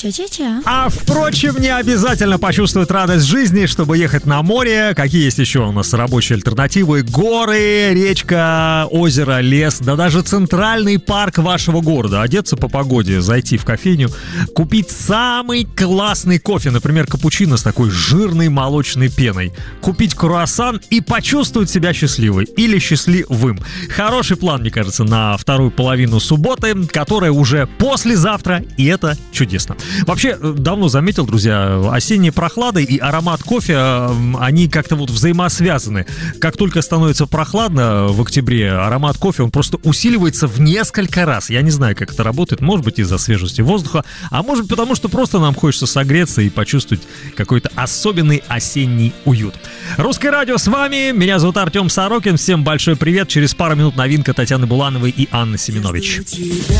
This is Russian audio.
Ча-ча-ча. А впрочем, не обязательно почувствовать радость жизни, чтобы ехать на море. Какие есть еще у нас рабочие альтернативы? Горы, речка, озеро, лес, да даже центральный парк вашего города. Одеться по погоде, зайти в кофейню, купить самый классный кофе, например, капучино с такой жирной молочной пеной, купить круассан и почувствовать себя счастливой или счастливым. Хороший план, мне кажется, на вторую половину субботы, которая уже послезавтра, и это чудесно. Вообще, давно заметил, друзья, осенняя прохлада и аромат кофе, они как-то вот взаимосвязаны. Как только становится прохладно в октябре, аромат кофе, он просто усиливается в несколько раз. Я не знаю, как это работает, может быть, из-за свежести воздуха, а может быть, потому что просто нам хочется согреться и почувствовать какой-то особенный осенний уют. Русское радио с вами, меня зовут Артем Сорокин, всем большой привет, через пару минут новинка Татьяны Булановой и Анны Семенович.